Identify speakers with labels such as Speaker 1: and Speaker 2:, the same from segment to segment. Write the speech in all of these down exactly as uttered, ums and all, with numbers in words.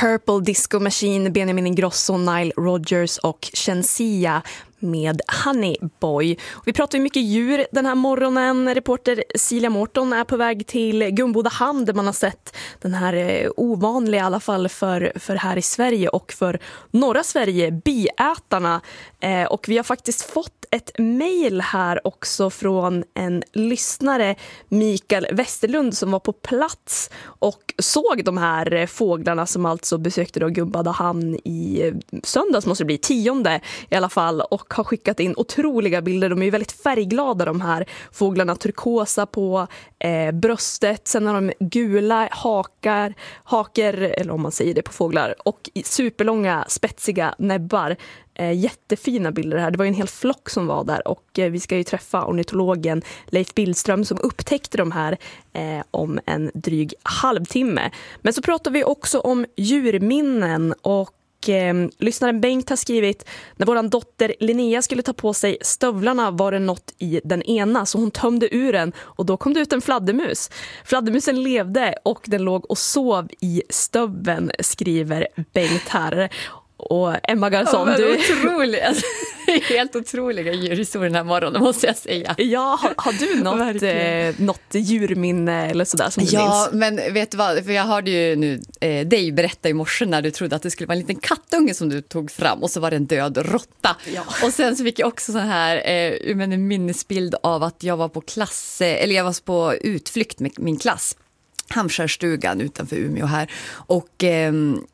Speaker 1: Purple Disco Machine, Benjamin Ingrosso, Nile Rodgers och Shensia med Honey Boy. Vi pratar ju mycket djur den här morgonen. Reporter Silja Mårton är på väg till Gumbodahamn där man har sett den här ovanliga, i alla fall för, för här i Sverige och för norra Sverige, biätarna. Eh, och vi har faktiskt fått ett mejl här också från en lyssnare, Mikael Westerlund, som var på plats och såg de här fåglarna som alltså besökte då Gumbodahamn i söndags, måste det bli tionde i alla fall, och har skickat in otroliga bilder. De är ju väldigt färgglada, de här fåglarna. Turkosa på eh, bröstet, sen har de gula hakar, haker, eller om man säger det på fåglar, och superlånga spetsiga näbbar. Eh, jättefina bilder här. Det var ju en hel flock som var där och eh, vi ska ju träffa ornitologen Leif Billström som upptäckte de här eh, om en dryg halvtimme. Men så pratar vi också om djurminnen och Eh, lyssnaren Bengt har skrivit: när våran dotter Linnea skulle ta på sig stövlarna var det något i den ena, så hon tömde ur den och då kom det ut en fladdermus. Fladdermusen levde och den låg och sov i stöveln, skriver Bengt här. Och Emma Garson,
Speaker 2: ja,
Speaker 1: du
Speaker 2: är otrolig. Alltså, helt otroliga djurhistorier den här morgonen, måste jag säga.
Speaker 1: Ja, har, har du något, eh, något djurminne eller sådär som du
Speaker 2: ja,
Speaker 1: minns?
Speaker 2: Men vet du vad, för jag hörde ju nu eh, dig berätta i morse när du trodde att det skulle vara en liten kattunge som du tog fram och så var det en död råtta. Ja. Och sen så fick jag också så här eh, men en minnesbild av att jag var på klass, eller jag var på utflykt med min klass, Hamskärstugan utanför Umeå här, och eh,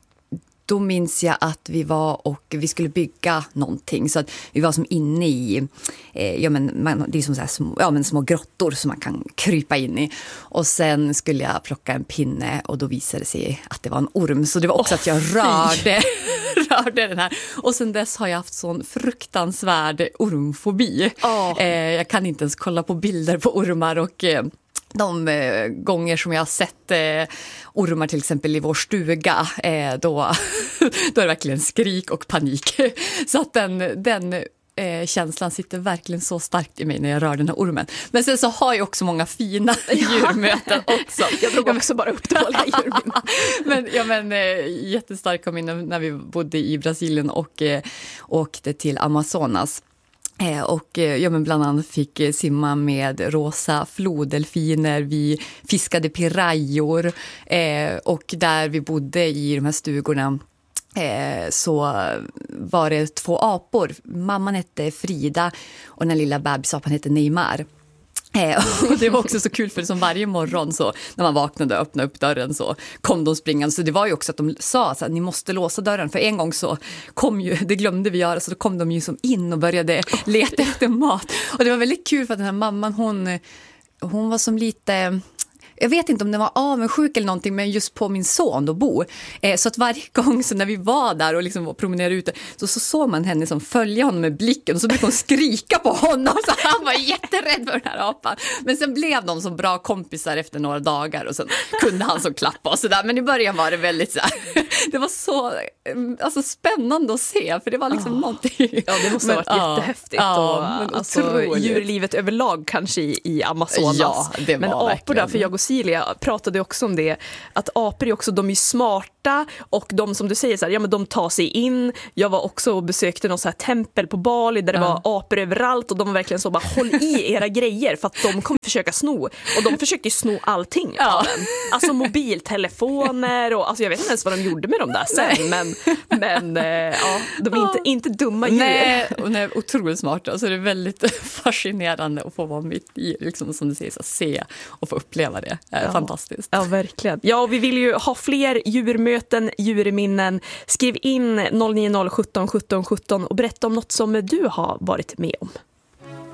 Speaker 2: då minns jag att vi var och vi skulle bygga någonting, så att vi var som inne i eh, ja men man, det är som så här små, ja men små grottor som man kan krypa in i, och sen skulle jag plocka en pinne och då visade det sig att det var en orm, så det var också oh, att jag rörde rörde den här, och sen dess har jag haft sån fruktansvärd ormfobi. Oh. Eh, jag kan inte ens kolla på bilder på ormar, och eh, de eh, gånger som jag har sett eh, ormar till exempel i vår stuga, eh, då, då är det verkligen skrik och panik. Så att den, den eh, känslan sitter verkligen så starkt i mig när jag rör den här ormen. Men sen så har jag också många fina djurmöten också.
Speaker 1: Jag drog också bara upp dåliga djurminnen.
Speaker 2: men, ja, men eh, jättestarka minnen när vi bodde i Brasilien och eh, åkte till Amazonas. Och ja, men bland annat fick simma med rosa floddelfiner, vi fiskade pirajor eh, och där vi bodde i de här stugorna eh, så var det två apor. Mamman hette Frida och den lilla bebisapan hette Neymar. Eh, och det var också så kul, för som varje morgon så när man vaknade och öppnade upp dörren så kom de springande. Så det var ju också att de sa att ni måste låsa dörren, för en gång så kom ju, det glömde vi göra, så då kom de ju som in och började leta efter mat. Och det var väldigt kul för att den här mamman, hon, hon var som lite... Jag vet inte om det var avundsjuk eller någonting, men just på min son och Bo. Eh, så att varje gång så när vi var där och liksom promenerade ute, så, så såg man henne som följa honom med blicken, och så brukade hon skrika på honom, så han var jätterädd för den här apan. Men sen blev de så bra kompisar efter några dagar, och sen kunde han så klappa och sådär. Men i början var det väldigt så här, det var så alltså, spännande att se, för det var liksom oh. någonting.
Speaker 1: Ja, det måste ha varit
Speaker 2: men,
Speaker 1: jättehäftigt.
Speaker 2: Ja,
Speaker 1: och,
Speaker 2: men
Speaker 1: alltså, djurlivet överlag kanske i, i Amazonas.
Speaker 2: Ja, det var
Speaker 1: men apor
Speaker 2: verkligen.
Speaker 1: Där, för jag och Silja pratade också om det, att apor är också, de är smarta, och de som du säger så här, ja men de tar sig in. Jag var också och besökte någon så här tempel på Bali där det ja. var apor överallt, och de var verkligen så bara, håll i era grejer, för att de kommer försöka sno, och de försöker sno allting ja. av den. Alltså mobiltelefoner och alltså jag vet inte ens vad de gjorde med dem där sen, men, men äh, ja, de är inte, inte dumma djur.
Speaker 2: Nej, och nej, otroligt smarta, så det är väldigt fascinerande att få vara mitt i, liksom, som du säger, så se och få uppleva det. Ja. Fantastiskt.
Speaker 1: Ja, verkligen. Ja, vi vill ju ha fler djurmöten, djurminnen. Skriv in noll nio noll sjutton sjutton sjutton och berätta om något som du har varit med om.